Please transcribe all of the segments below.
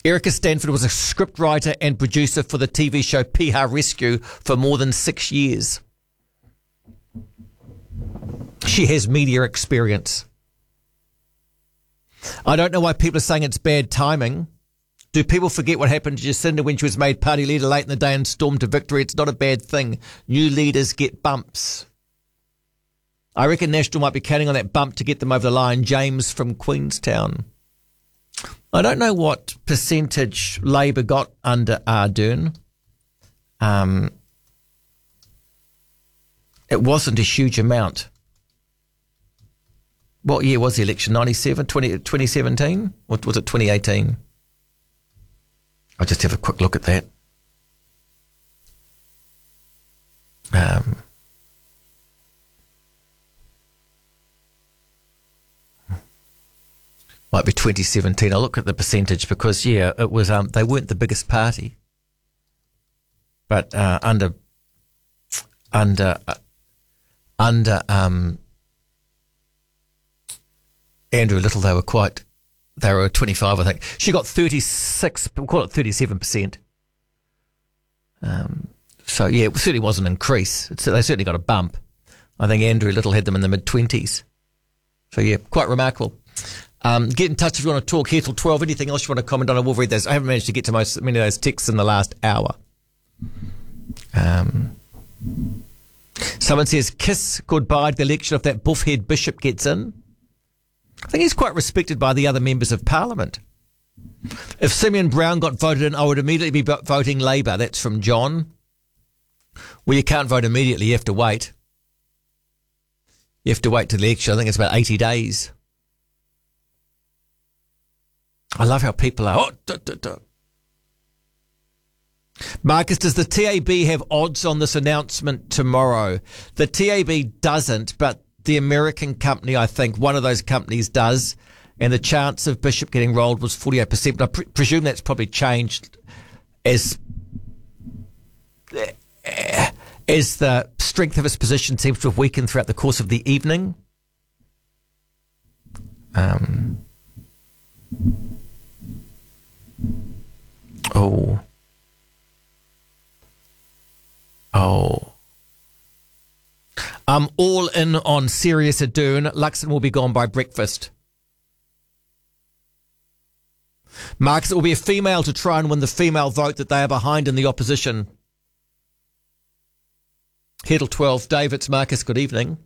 Erica Stanford was a scriptwriter and producer for the TV show Piha Rescue for more than 6 years. She has media experience. I don't know why people are saying it's bad timing. Do people forget what happened to Jacinda when she was made party leader late in the day and stormed to victory? It's not a bad thing. New leaders get bumps. I reckon National might be counting on that bump to get them over the line. James from Queenstown. I don't know what percentage Labor got under Ardern. It wasn't a huge amount. What year was the election? 2017? Or was it 2018? I'll just have a quick look at that. Might be 2017. I'll look at the percentage because, it was. They weren't the biggest party, but under Andrew Little, they were 25, I think. She got 36, we'll call it 37%. So, it certainly was an increase. They certainly got a bump. I think Andrew Little had them in the mid-20s. So, quite remarkable. Get in touch if you want to talk here till 12. Anything else you want to comment on, I will read those. I haven't managed to get to many of those texts in the last hour. Someone says, kiss goodbye to the election if that buffhead Bishop gets in. I think he's quite respected by the other members of Parliament. If Simeon Brown got voted in, I would immediately be voting Labour. That's from John. Well, you can't vote immediately. You have to wait. You have to wait till the election. I think it's about 80 days. I love how people are. Marcus, does the TAB have odds on this announcement tomorrow? The TAB doesn't, but the American company, I think, one of those companies does, and the chance of Bishop getting rolled was 48%. But I presume that's probably changed as the strength of his position seems to have weakened throughout the course of the evening. All in on Serious Ardern. Luxon will be gone by breakfast. Marcus, it will be a female to try and win the female vote that they are behind in the opposition. Heddle 12. Dave, it's Marcus. Good evening.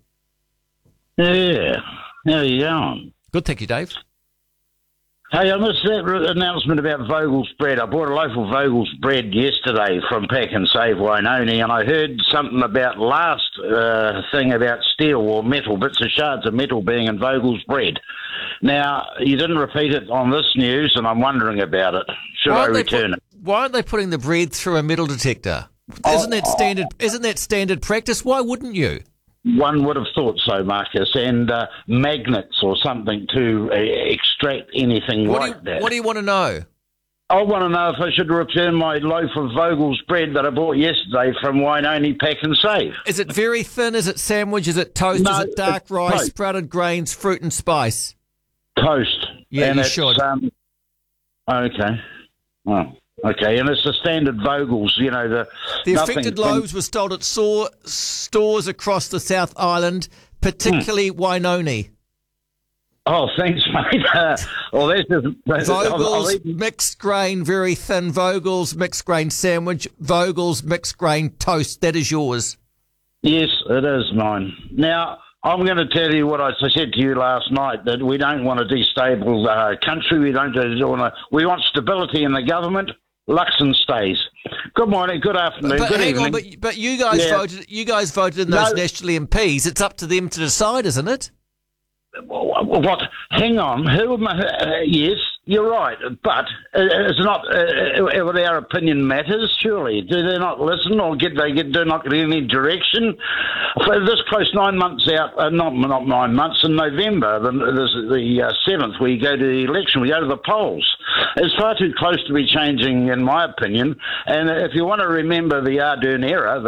Yeah. How are you going? Good, thank you, Dave. Hey, I missed that announcement about Vogel's bread. I bought a loaf of Vogel's bread yesterday from Pack and Save Wainoni, and I heard something about last thing about steel or metal, bits of shards of metal being in Vogel's bread. Now, you didn't repeat it on this news, and I'm wondering about it. Should I return it? Why aren't they putting the bread through a metal detector? Isn't that standard practice? Why wouldn't you? One would have thought so, Marcus, and magnets or something to extract anything that. What do you want to know? I want to know if I should return my loaf of Vogel's bread that I bought yesterday from Wainoni Pack and Save. Is it very thin? Is it sandwich? Is it toast? No, is it dark rice, toast. sprouted grains, fruit and spice? Toast. Yeah, and you should. Okay. Well, okay, and it's the standard Vogel's, The affected loaves were sold at stores across the South Island, particularly Wainoni. Oh, thanks, mate. Vogel's mixed grain, very thin. Vogel's mixed grain sandwich. Vogel's mixed grain toast. That is yours. Yes, it is mine. Now, I'm going to tell you what I said to you last night, that we don't want to destabilise the country. We want stability in the government. Luxon stays. Good morning, good afternoon, good evening. But you guys voted. You guys voted in those national MPs. It's up to them to decide, isn't it? What? Hang on. Yes, you're right. But it's not. Their opinion matters. Surely, do they not listen, or do not get any direction? For this close, 9 months out. Not 9 months. In November, the 7th, we go to the election. We go to the polls. It's far too close to be changing, in my opinion. And if you want to remember the Ardern era,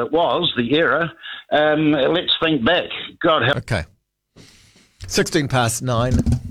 let's think back. God help. Okay. 16 past 9.